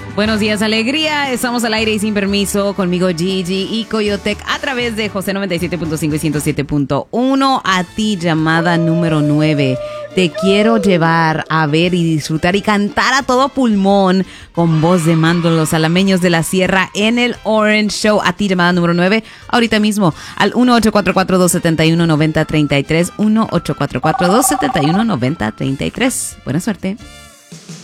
Buenos días, alegría. Estamos al aire y sin permiso. Conmigo Gigi y Coyotec a través de José 97.5 y 107.1. A ti, llamada número 9. Te quiero llevar a ver y disfrutar y cantar a todo pulmón con voz de mando los alameños de la sierra en el Orange Show. A ti, llamada número 9. Ahorita mismo al 1-844-271-9033. 1-844-271-9033. Buena suerte.